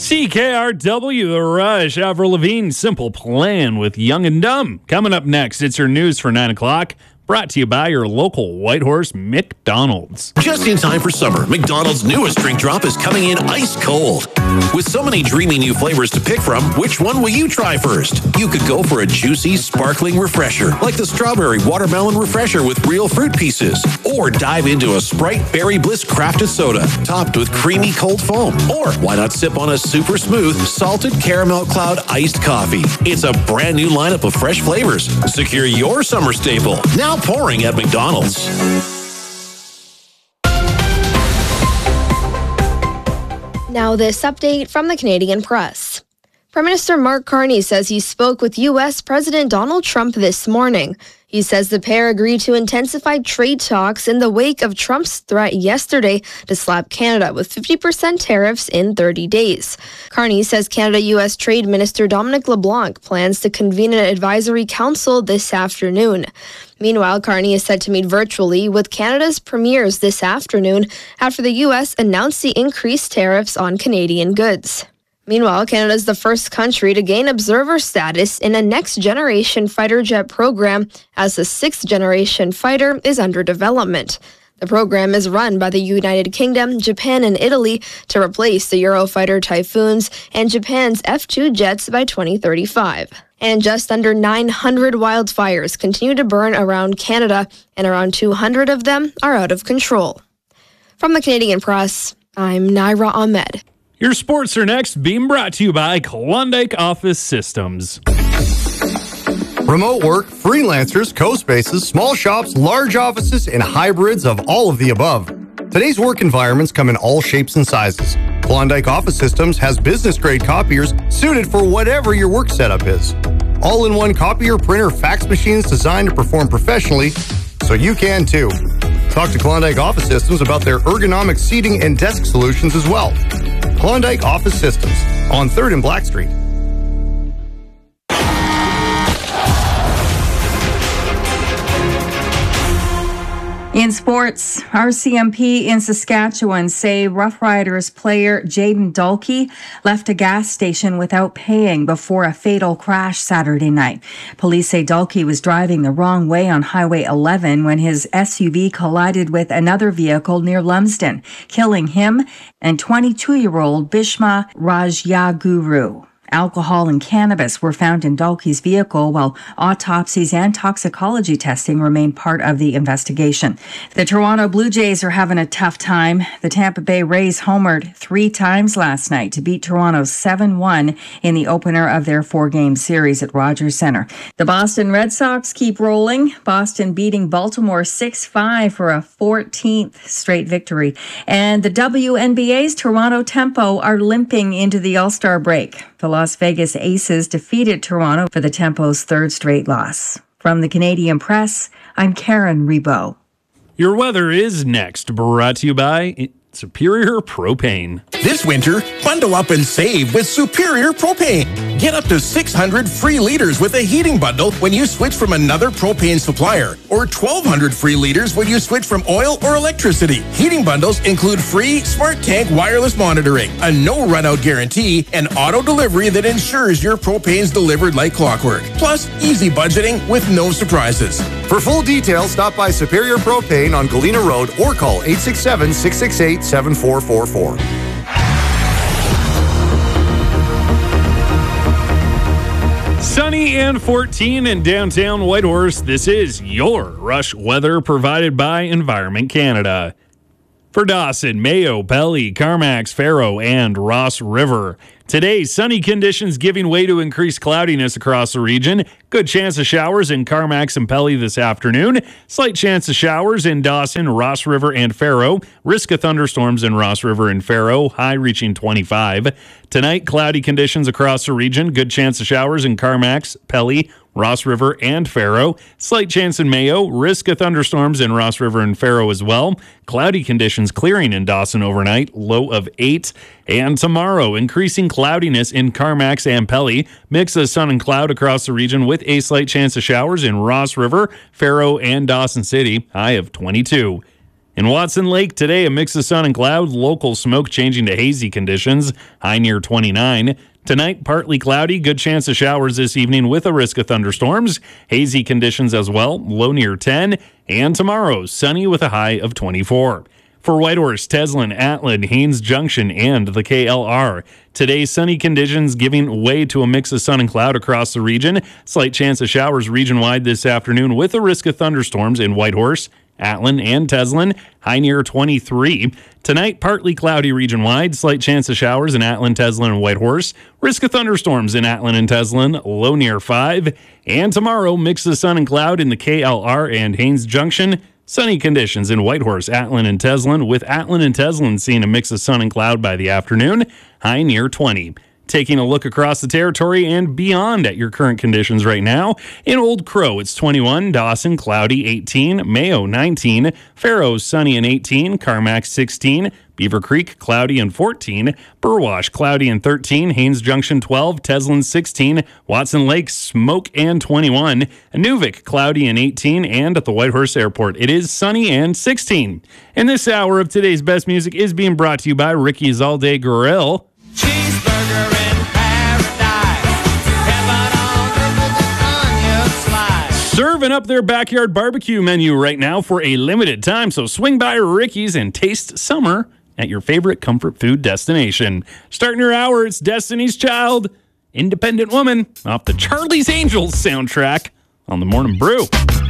CKRW, The Rush, Avril Lavigne, Simple Plan with Young and Dumb. Coming up next, it's your news for 9 o'clock. Brought to you by your local Whitehorse McDonald's. Just in time for summer, McDonald's newest drink drop is coming in ice cold. With so many dreamy new flavors to pick from, which one will you try first? You could go for a juicy, sparkling refresher, like the Strawberry Watermelon Refresher with real fruit pieces. Or dive into a Sprite Berry Bliss crafted soda, topped with creamy cold foam. Or why not sip on a super smooth, salted caramel cloud iced coffee? It's a brand new lineup of fresh flavors. Secure your summer staple. Now pouring at McDonald's. Now this update from the Canadian Press. Prime Minister Mark Carney says he spoke with U.S. President Donald Trump this morning. He says the pair agreed to intensify trade talks in the wake of Trump's threat yesterday to slap Canada with 50% tariffs in 30 days. Carney says Canada-U.S. Trade Minister Dominic LeBlanc plans to convene an advisory council this afternoon. Meanwhile, Carney is set to meet virtually with Canada's premiers this afternoon after the U.S. announced the increased tariffs on Canadian goods. Meanwhile, Canada is the first country to gain observer status in a next-generation fighter jet program, as the sixth-generation fighter is under development. The program is run by the United Kingdom, Japan, and Italy to replace the Eurofighter Typhoons and Japan's F-2 jets by 2035. And just under 900 wildfires continue to burn around Canada, and around 200 of them are out of control. From the Canadian Press, I'm Naira Ahmed. Your sports are next, being brought to you by Klondike Office Systems. Remote work, freelancers, co-spaces, small shops, large offices, and hybrids of all of the above. Today's work environments come in all shapes and sizes. Klondike Office Systems has business-grade copiers suited for whatever your work setup is. All-in-one copier, printer, fax machines designed to perform professionally, so you can too. Talk to Klondike Office Systems about their ergonomic seating and desk solutions as well. Klondike Office Systems on 3rd and Black Street. In sports, RCMP in Saskatchewan say Rough Riders player Jaden Dalkey left a gas station without paying before a fatal crash Saturday night. Police say Dalkey was driving the wrong way on Highway 11 when his SUV collided with another vehicle near Lumsden, killing him and 22-year-old Bishma Rajyaguru. Alcohol and cannabis were found in Dalkey's vehicle, while autopsies and toxicology testing remain part of the investigation. The Toronto Blue Jays are having a tough time. The Tampa Bay Rays homered 3 times last night to beat Toronto 7-1 in the opener of their 4-game series at Rogers Centre. The Boston Red Sox keep rolling, Boston beating Baltimore 6-5 for a 14th straight victory. And the WNBA's Toronto Tempo are limping into the All-Star break. The Las Vegas Aces defeated Toronto for the Tempo's 3rd straight loss. From the Canadian Press, I'm Karen Rebo. Your weather is next, brought to you by Superior Propane. This winter, bundle up and save with Superior Propane. Get up to 600 free liters with a heating bundle when you switch from another propane supplier, or 1,200 free liters when you switch from oil or electricity. Heating bundles include free Smart Tank wireless monitoring, a no run-out guarantee, and auto delivery that ensures your propane's delivered like clockwork. Plus, easy budgeting with no surprises. For full details, stop by Superior Propane on Galena Road or call 867-668-7444. Sunny and 14 in downtown Whitehorse. This is your Rush weather provided by Environment Canada. For Dawson, Mayo, Pelly, Carmacks, Faro, and Ross River. Today, sunny conditions giving way to increased cloudiness across the region. Good chance of showers in Carmacks and Pelly this afternoon. Slight chance of showers in Dawson, Ross River, and Faro. Risk of thunderstorms in Ross River and Faro, high reaching 25. Tonight, cloudy conditions across the region. Good chance of showers in Carmacks, Pelly, Ross River, and Faro. Slight chance in Mayo. Risk of thunderstorms in Ross River and Faro as well. Cloudy conditions clearing in Dawson overnight. Low of 8. And tomorrow, increasing cloudiness in Carmacks and Pelly. Mix of sun and cloud across the region with a slight chance of showers in Ross River, Faro, and Dawson City. High of 22. In Watson Lake today, a mix of sun and cloud, local smoke changing to hazy conditions, high near 29. Tonight, partly cloudy, good chance of showers this evening with a risk of thunderstorms. Hazy conditions as well, low near 10. And tomorrow, sunny with a high of 24. For Whitehorse, Teslin, Atlin, Haines Junction, and the KLR. Today, sunny conditions giving way to a mix of sun and cloud across the region. Slight chance of showers region-wide this afternoon with a risk of thunderstorms in Whitehorse, Atlin, and Teslin, high near 23. Tonight, partly cloudy region-wide, slight chance of showers in Atlin, Teslin, and Whitehorse. Risk of thunderstorms in Atlin and Teslin, low near 5. And tomorrow, mix of sun and cloud in the KLR and Haines Junction. Sunny conditions in Whitehorse, Atlin, and Teslin, with Atlin and Teslin seeing a mix of sun and cloud by the afternoon, high near 20. Taking a look across the territory and beyond at your current conditions right now. In Old Crow, it's 21. Dawson, cloudy, 18. Mayo, 19. Faro, sunny and 18. Carmack, 16. Beaver Creek, cloudy and 14. Burwash, cloudy and 13. Haines Junction, 12. Teslin, 16. Watson Lake, smoke and 21. Inuvik, cloudy and 18. And at the Whitehorse Airport, it is sunny and 16. And this hour of today's best music is being brought to you by Ricky's All Day Grill. Cheeseburger in paradise. Heaven on earth with an onion slice. Serving up their backyard barbecue menu right now for a limited time. So swing by Ricky's and taste summer at your favorite comfort food destination. Starting your hour, it's Destiny's Child, Independent Woman, off the Charlie's Angels soundtrack on the Morning Brew.